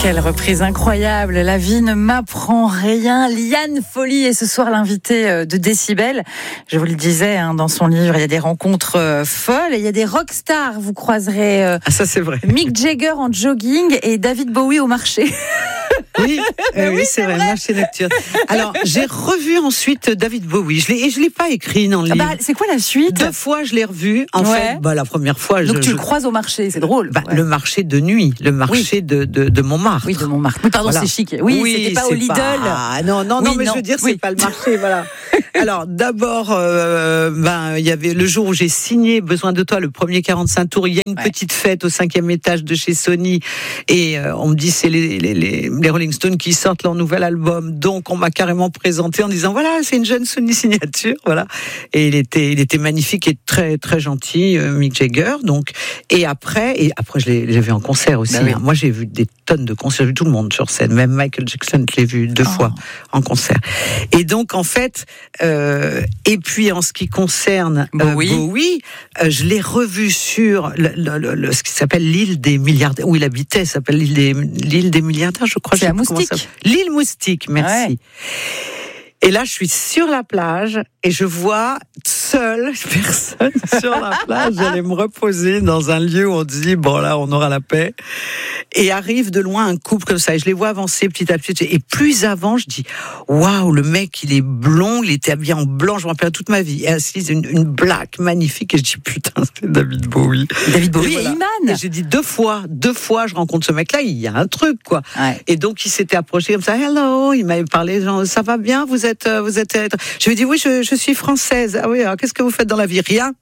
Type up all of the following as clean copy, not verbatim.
Quelle reprise incroyable. La vie ne m'apprend rien. Liane Folly est ce soir l'invitée de Décibel. Je vous le disais, dans son livre, il y a des rencontres folles et il y a des rockstars. Vous croiserez ça c'est vrai. Mick Jagger en jogging et David Bowie au marché. Oui, c'est vrai, marché nocturne. Alors, j'ai revu ensuite David Bowie. Je l'ai pas écrit dans le livre. C'est quoi la suite ? 2 fois, je l'ai revu. En fait, la première fois, donc tu le croises au marché, c'est drôle. Le marché de nuit, le marché de Montmartre. Oui, de Montmartre. Oui, pardon, c'est chic. Oui, c'était pas au Lidl. Non, mais je veux dire, c'est pas le marché, voilà. Alors, d'abord, il y avait le jour où j'ai signé Besoin de toi, le premier 45 tours. Il y a une petite fête au 5e étage de chez Sony, et on me dit c'est les Rolling Stones qui sortent leur nouvel album. Donc, on m'a carrément présenté en disant voilà, c'est une jeune Sony signature, voilà. Et il était magnifique et très très gentil, Mick Jagger. Donc, et après, je l'ai vu en concert aussi. Oui. Moi, j'ai vu des tonnes de concerts, j'ai vu tout le monde sur scène, même Michael Jackson, je l'ai vu 2 fois en concert. Et donc, en fait, et puis en ce qui concerne Bowie, je l'ai revu sur ce qui s'appelle l'île des milliardaires, où il habitait, ça s'appelle l'île des milliardaires, je crois. C'est à Moustique. L'île Moustique, merci. Ouais. Et là, je suis sur la plage et je vois seule personne sur la plage. J'allais me reposer dans un lieu où on dit, bon là, on aura la paix. Et arrive de loin un couple comme ça. Et je les vois avancer petit à petit. Et plus avant, je dis, waouh, le mec, il est blond, il était habillé en blanc. Je me rappelle toute ma vie. Et assise, une black magnifique. Et je dis, putain, c'est David Bowie. David Bowie et Iman. Et j'ai dit 2 fois, je rencontre ce mec-là. Il y a un truc, quoi. Ouais. Et donc, il s'était approché comme ça. Hello. Il m'avait parlé, genre, ça va bien? Vous êtes. Je lui ai dit, oui, je suis française. Ah oui, alors qu'est-ce que vous faites dans la vie? Rien.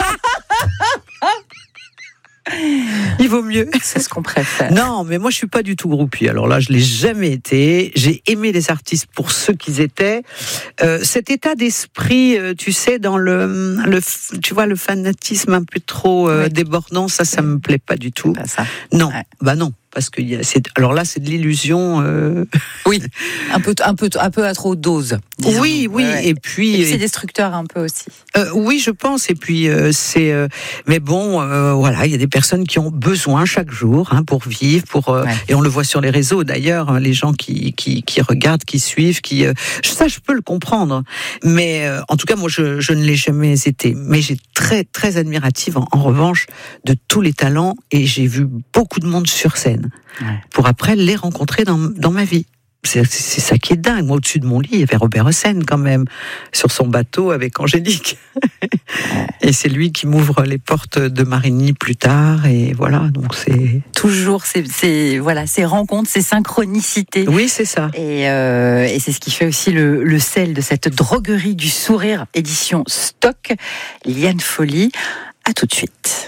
Il vaut mieux. C'est ce qu'on préfère. Non, mais moi je suis pas du tout groupie. Alors là, je l'ai jamais été. J'ai aimé les artistes pour ce qu'ils étaient. Cet état d'esprit, tu sais, dans tu vois, le fanatisme un peu trop débordant, ça me plaît pas du tout. Pas ça. Non, non. Parce que alors là, c'est de l'illusion. Oui, un peu à trop dose. Oui. Ouais. Et puis c'est destructeur un peu aussi. Oui, je pense. Et puis mais bon, voilà, il y a des personnes qui ont besoin chaque jour pour vivre, et on le voit sur les réseaux d'ailleurs, les gens qui regardent, qui suivent, ça je peux le comprendre. Mais en tout cas, moi, je ne l'ai jamais été. Mais j'ai très très admirative en revanche de tous les talents, et j'ai vu beaucoup de monde sur scène. Ouais. Pour après les rencontrer dans ma vie. C'est ça qui est dingue. Moi, au-dessus de mon lit, il y avait Robert Hossein quand même, sur son bateau avec Angélique. Et c'est lui qui m'ouvre les portes de Marigny plus tard. Et voilà, donc c'est... Toujours ces rencontres, ces synchronicités. Oui, c'est ça. Et c'est ce qui fait aussi le sel de cette droguerie du sourire, édition Stock. Liane Folly, à tout de suite.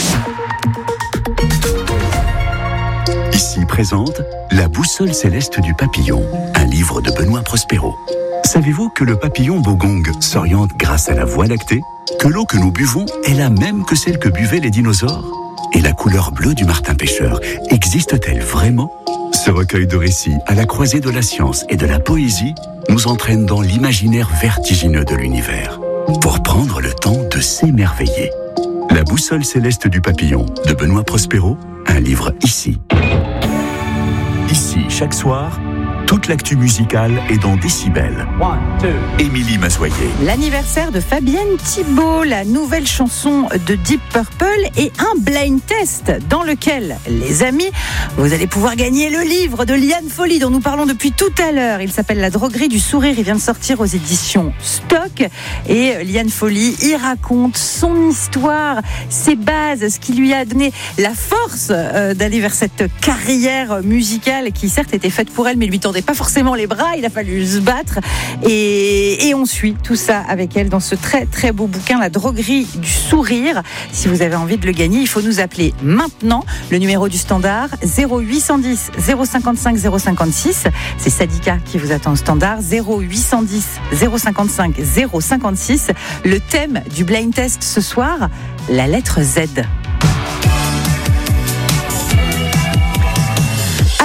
Ici présente La boussole céleste du papillon, un livre de Benoît Prospero. Savez-vous que le papillon bogong s'oriente grâce à la Voie lactée? Que l'eau que nous buvons est la même que celle que buvaient les dinosaures? Et la couleur bleue du martin pêcheur existe-t-elle vraiment? Ce recueil de récits à la croisée de la science et de la poésie nous entraîne dans l'imaginaire vertigineux de l'univers, pour prendre le temps de s'émerveiller. La boussole céleste du papillon de Benoît Prospero, un livre ici. Ici, chaque soir, toute l'actu musicale est dans Décibel. Émilie Massoyer. L'anniversaire de Fabienne Thibault, la nouvelle chanson de Deep Purple et un blind test dans lequel, les amis, vous allez pouvoir gagner le livre de Liane Folly dont nous parlons depuis tout à l'heure. Il s'appelle La droguerie du sourire. Il vient de sortir aux éditions Stock. Et Liane Folly y raconte son histoire, ses bases, ce qui lui a donné la force d'aller vers cette carrière musicale qui certes était faite pour elle mais lui tendait pas forcément les bras, il a fallu se battre et on suit tout ça avec elle dans ce très très beau bouquin La droguerie du sourire. Si vous avez envie de le gagner, il faut nous appeler maintenant. Le numéro du standard 0810 055 056. C'est Sadika qui vous attend au standard 0810 055 056. Le thème du blind test ce soir, la lettre Z.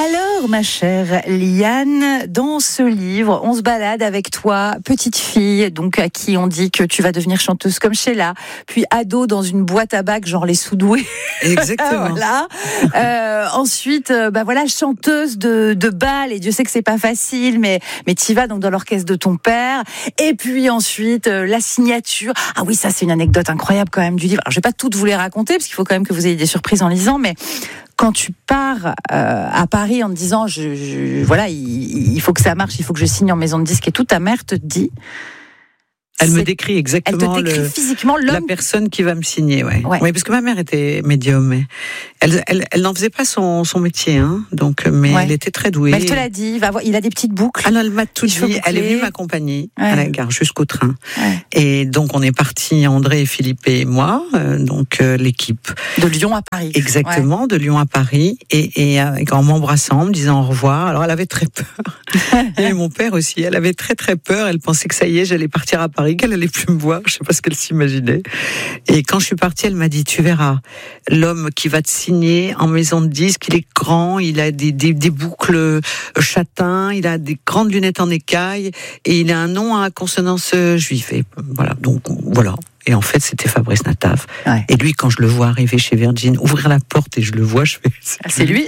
ma chère Liane. Dans ce livre, on se balade avec toi, petite fille, donc à qui on dit que tu vas devenir chanteuse comme Sheila, puis ado dans une boîte à bac, genre les Sous-Doués. Exactement. Voilà. Ensuite, voilà, chanteuse de bal, et Dieu sait que c'est pas facile, mais t'y vas donc dans l'orchestre de ton père. Et puis ensuite, la signature. Ah oui, ça c'est une anecdote incroyable quand même du livre. Alors, je vais pas toutes vous les raconter parce qu'il faut quand même que vous ayez des surprises en lisant, mais quand tu pars à Paris en te disant voilà, il faut que ça marche, il faut que je signe en maison de disque et tout, ta mère te dit. Elle me décrit exactement elle te décrit physiquement la personne qui va me signer, ouais. Oui, parce que ma mère était médium, mais elle n'en faisait pas son métier, hein. Donc, mais elle était très douée. Mais elle te l'a dit, il a des petites boucles. Ah non, elle m'a tout dit. Elle est venue m'accompagner à la gare jusqu'au train. Ouais. Et donc on est partis, André, Philippe et moi, donc l'équipe. De Lyon à Paris. Exactement, de Lyon à Paris, et en m'embrassant, en me disant au revoir. Alors elle avait très peur. Et mon père aussi, elle avait très très peur. Elle pensait que ça y est, j'allais partir à Paris, qu'elle allait plus me voir, je sais pas ce qu'elle s'imaginait. Et quand je suis partie, elle m'a dit, tu verras, l'homme qui va te signer en maison de disque, il est grand, il a des boucles châtains, il a des grandes lunettes en écaille, et il a un nom à consonance juive. Et voilà, donc voilà. Et en fait, c'était Fabrice Nataf. Ouais. Et lui, quand je le vois arriver chez Virgin, ouvrir la porte et je le vois, je fais... C'est lui.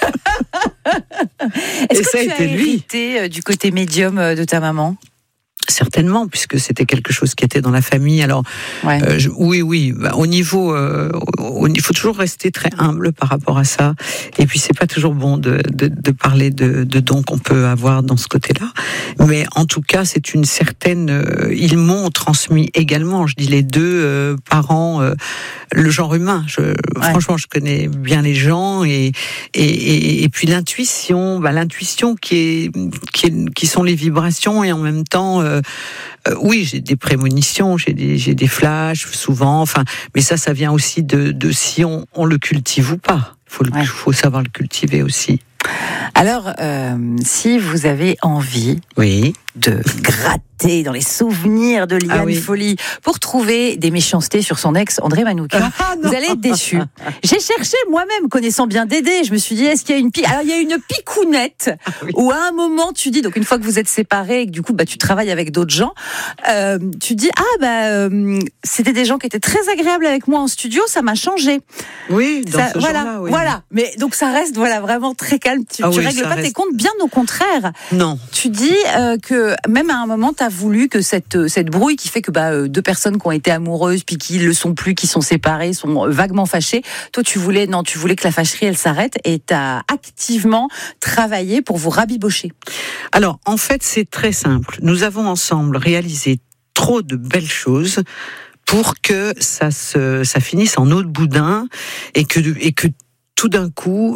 Est-ce que ça tu as hérité du côté médium de ta maman ? Certainement, puisque c'était quelque chose qui était dans la famille. Alors, oui. Au niveau, il faut toujours rester très humble par rapport à ça. Et puis, c'est pas toujours bon de parler de dons qu'on peut avoir dans ce côté-là. Mais en tout cas, c'est une certaine. Ils m'ont transmis également. Je dis les deux parents, le genre humain. Franchement, je connais bien les gens et puis l'intuition, qui sont les vibrations, et en même temps. Oui, j'ai des prémonitions, j'ai des flashs souvent. Enfin, mais ça vient aussi de si on le cultive ou pas. Faut savoir le cultiver aussi. Alors, si vous avez envie de gratter dans les souvenirs de Liane Folly pour trouver des méchancetés sur son ex André Manoukian, vous allez être déçus. J'ai cherché moi-même, connaissant bien Dédé, je me suis dit, est-ce qu'il y a une Alors, il y a une picounette où à un moment tu dis, donc une fois que vous êtes séparés et que du coup tu travailles avec d'autres gens, tu dis c'était des gens qui étaient très agréables avec moi en studio, ça m'a changé. Oui, dans ce genre-là, oui. Voilà, mais donc ça reste vraiment très calme. Tu règles pas tes comptes, bien au contraire. Non. Tu dis que même à un moment, tu as voulu que cette brouille qui fait que deux personnes qui ont été amoureuses puis qui le sont plus, qui sont séparées, sont vaguement fâchées. Toi, tu voulais que la fâcherie elle s'arrête, et tu as activement travaillé pour vous rabibocher. Alors, en fait, c'est très simple. Nous avons ensemble réalisé trop de belles choses pour que ça finisse en eau de boudin et que tout d'un coup,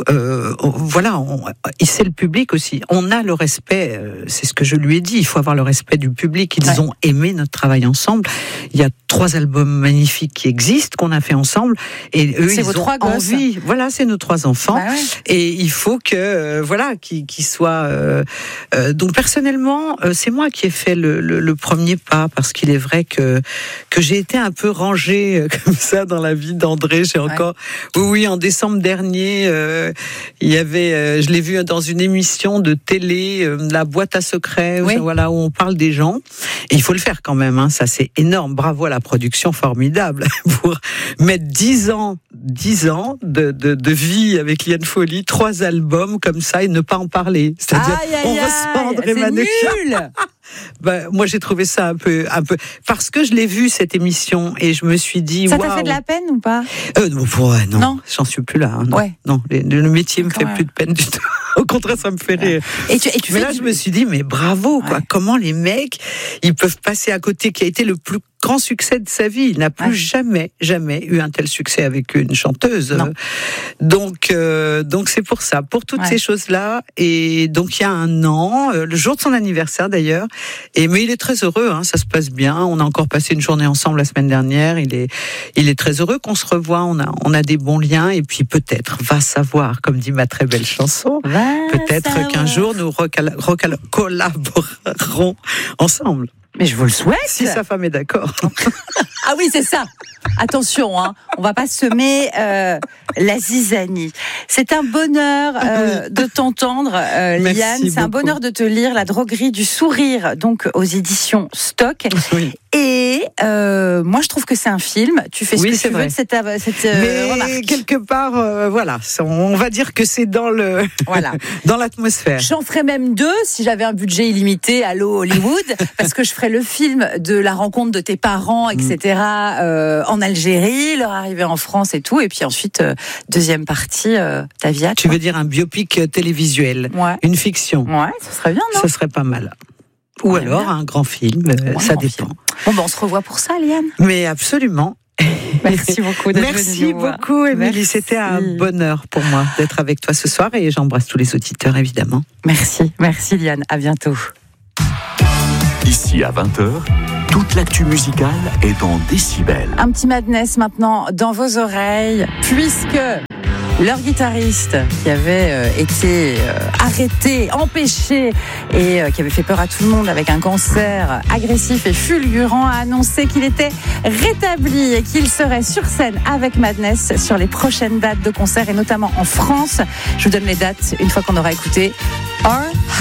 c'est le public aussi. On a le respect, c'est ce que je lui ai dit, il faut avoir le respect du public. Ils ont aimé notre travail ensemble. Il y a 3 albums magnifiques qui existent, qu'on a fait ensemble. Et eux, ils ont envie. Voilà, c'est nos 3 enfants. Et il faut que, qu'ils soient... Donc, personnellement, c'est moi qui ai fait le premier pas, parce qu'il est vrai que j'ai été un peu rangée comme ça dans la vie d'André. J'ai encore... Oui, en décembre dernier, il y avait, je l'ai vu dans une émission de télé, la boîte à secrets, où on parle des gens. Et il faut le faire quand même, hein, ça c'est énorme. Bravo à la production, formidable, pour mettre 10 ans de vie avec Liane Folly, 3 albums comme ça, et ne pas en parler. C'est-à-dire, on ressent André Manoukian. C'est nul. Moi j'ai trouvé ça un peu parce que je l'ai vu cette émission et je me suis dit ça t'a fait de la peine ou pas? Non, j'en suis plus là. Non, le métier me fait plus de peine du tout. Au contraire, ça me fait rire. Et tu mais là, je me suis dit, mais bravo, quoi. Comment les mecs, ils peuvent passer à côté, qui a été le plus grand succès de sa vie. Il n'a plus jamais eu un tel succès avec une chanteuse. Donc c'est pour ça, pour toutes ces choses-là. Et donc il y a 1 an, le jour de son anniversaire d'ailleurs. Mais il est très heureux, hein, ça se passe bien. On a encore passé une journée ensemble la semaine dernière. Il est très heureux qu'on se revoie. On a des bons liens. Et puis peut-être, va savoir, comme dit ma très belle chanson, peut-être qu'un jour nous collaborerons ensemble. Mais je vous le souhaite. Si sa femme est d'accord. Ah oui, c'est ça. Attention, hein, on va pas semer La zizanie. C'est un bonheur de t'entendre, Liane. C'est un bonheur de te lire La droguerie du sourire, donc aux éditions Stock. Oui. Et moi, je trouve que c'est un film. Tu fais ce que tu veux de cette mais remarque. Quelque part, voilà, on va dire que c'est dans dans l'atmosphère. J'en ferais même 2 si j'avais un budget illimité. Allô Hollywood, parce que je ferais le film de la rencontre de tes parents, etc. En Algérie, leur arrivée en France et tout, et puis ensuite deuxième partie, ta vie à toi. Tu veux dire un biopic télévisuel, une fiction. Ouais, ce serait bien, non? Ce serait pas mal. Ou alors un grand film, ça dépend. Bon, on se revoit pour ça, Liane. Mais absolument. Merci beaucoup d'être venue. Merci beaucoup, Émilie. C'était un bonheur pour moi d'être avec toi ce soir et j'embrasse tous les auditeurs, évidemment. Merci, Liane. À bientôt. Ici à 20h, toute l'actu musicale est dans Décibel. Un petit Madness maintenant dans vos oreilles, puisque leur guitariste qui avait été arrêté, empêché et qui avait fait peur à tout le monde avec un cancer agressif et fulgurant a annoncé qu'il était rétabli et qu'il serait sur scène avec Madness sur les prochaines dates de concert et notamment en France. Je vous donne les dates une fois qu'on aura écouté